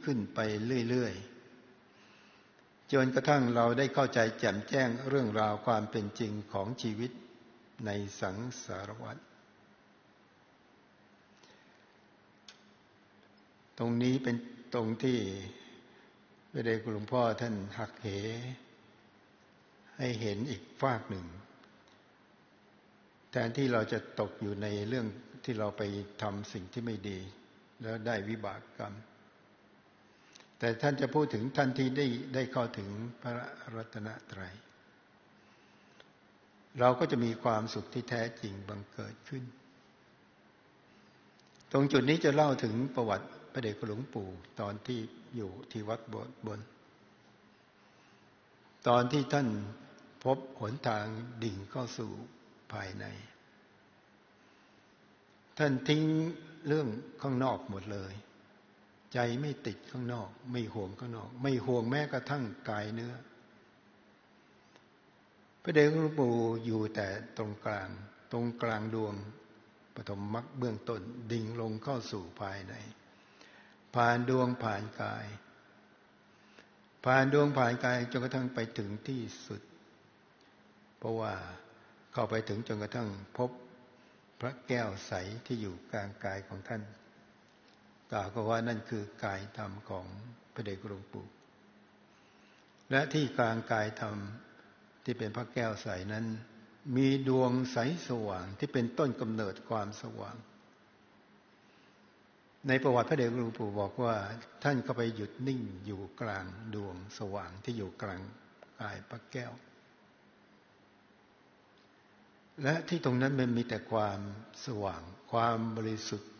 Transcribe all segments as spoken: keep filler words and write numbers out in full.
ขึ้นไปเรื่อยๆจนกระทั่งเราได้เข้าใจแจ่มแจ้งเรื่องราวความเป็นจริงของชีวิตในสังสารวัฏตรงนี้เป็นตรงที่พระเดชคุณหลวงพ่อท่านหักเหให้เห็นอีกฝากหนึ่งแทนที่เราจะตกอยู่ในเรื่องที่เราไปทำสิ่งที่ไม่ดีแล้วได้วิบากกรรมแต่ท่านจะพูดถึงท่านที่ได้ได้เข้าถึงพระรัตนตรัยเราก็จะมีความสุขที่แท้จริงบังเกิดขึ้นตรงจุดนี้จะเล่าถึงประวัติพระเดชคุณหลวงปู่ตอนที่อยู่ที่วัดโบสถ์บนตอนที่ท่านพบหนทางดิ่งเข้าสู่ภายในท่านทิ้งเรื่องข้างนอกหมดเลยใจไม่ติดข้างนอกไม่ห่วงข้างนอกไม่ห่วงแม้กระทั่งกายเนื้อพระเดชคุณหลวงปู่อยู่แต่ตรงกลางตรงกลางดวงปฐมมรรคเบื้องต้นดิ่งลงเข้าสู่ภายในผ่านดวงผ่านกายผ่านดวงผ่านกายจนกระทั่งไปถึงที่สุดเพราะว่าเข้าไปถึงจนกระทั่งพบพระแก้วใสที่อยู่กลางกายของท่านกล่าวก็ว่านั่นคือกายธรรมของพระเดชคุณหลวงปู่และที่กลางกายธรรมที่เป็นพระแก้วใสนั้นมีดวงใสสว่างที่เป็นต้นกำเนิดความสว่างในประวัติพระเดชคุณหลวงปู่บอกว่าท่านเข้าไปหยุดนิ่งอยู่กลางดวงสว่างที่อยู่กลางกายพระแก้วและที่ตรงนั้นมันมีแต่ความสว่างความบริสุทธิ์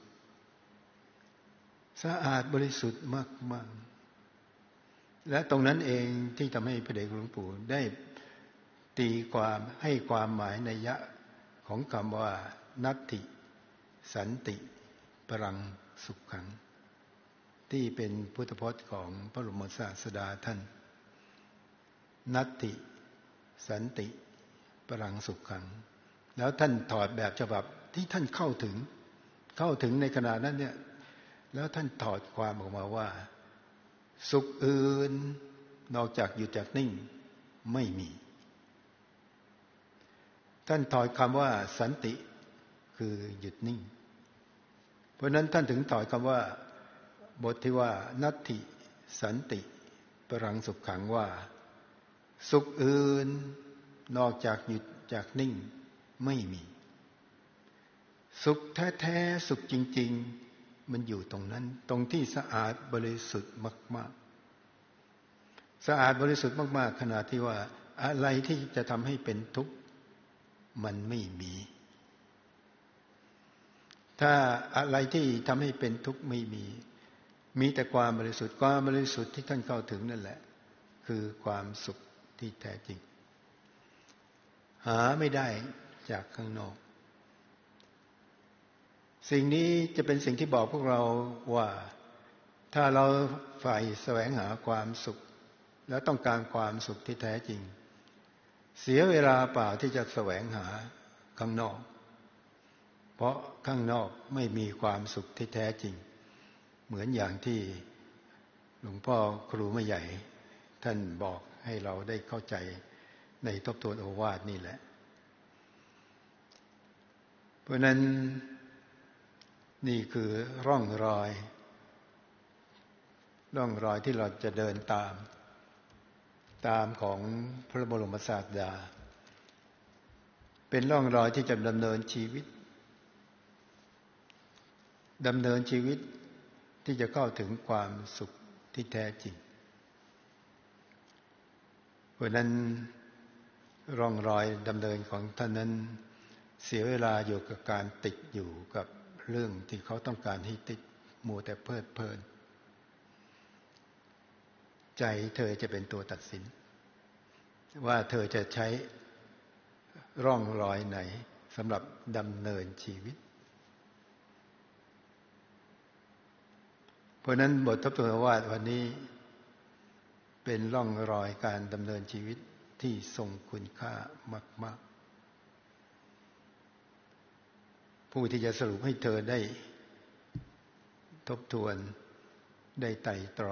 สะอาดบริสุทธิ์มากๆและตรงนั้นเองที่ทำให้พระเดชคุณหลวงปู่ได้ตีความให้ความหมายนัยยะของคำว่านัตถิสันติปรังสุขขังที่เป็นพุทธพจน์ของพระบรมศาสดาท่านนัตถิสันติปรังสุขขังแล้วท่านถอดแบบฉบับที่ท่านเข้าถึงเข้าถึงในขณะนั้นเนี่ยแล้วท่านถอดความออกมาว่าสุขอื่นนอกจากหยุดจากนิ่งไม่มีท่านถอดคำว่าสันติคือหยุดนิ่งเพราะนั้นท่านถึงถอดคำว่าบทที่ว่านัตถิสันติปรังสุขขังว่าสุขอื่นนอกจากหยุดจากนิ่งไม่มีสุขแท้ๆสุขจริงๆมันอยู่ตรงนั้นตรงที่สะอาดบริสุทธิ์มากๆสะอาดบริสุทธิ์มากๆขนาดที่ว่าอะไรที่จะทำให้เป็นทุกข์มันไม่มีถ้าอะไรที่ทำให้เป็นทุกข์ไม่มีมีแต่ความบริสุทธิ์ความบริสุทธิ์ที่ท่านเข้าถึงนั่นแหละคือความสุขที่แท้จริงหาไม่ได้จากข้างนอกสิ่งนี้จะเป็นสิ่งที่บอกพวกเราว่าถ้าเราใฝ่แสวงหาความสุขแล้วต้องการความสุขที่แท้จริงเสียเวลาเปล่าที่จะแสวงหาข้างนอกเพราะข้างนอกไม่มีความสุขที่แท้จริงเหมือนอย่างที่หลวงพ่อครูไม่ใหญ่ท่านบอกให้เราได้เข้าใจในทบทวนโอวาทนี่แหละเพราะนั้นนี่คือร่องรอยร่องรอยที่เราจะเดินตามตามของพระบรมศาสดาเป็นร่องรอยที่จะดำเนินชีวิตดำเนินชีวิตที่จะเข้าถึงความสุขที่แท้จริงเพราะนั้นร่องรอยดำเนินของท่านนั้นเสียเวลาอยู่กับการติดอยู่กับเรื่องที่เขาต้องการให้ติดมัวแต่เพลิดเพลินใจเธอจะเป็นตัวตัดสินว่าเธอจะใช้ร่องรอยไหนสำหรับดำเนินชีวิตเพราะนั้นบททบทวนโอวาทวันนี้เป็นร่องรอยการดำเนินชีวิตที่ทรงคุณค่ามากๆผู้ที่จะสรุปให้เธอได้ทบทวนได้ไตร่ตรอง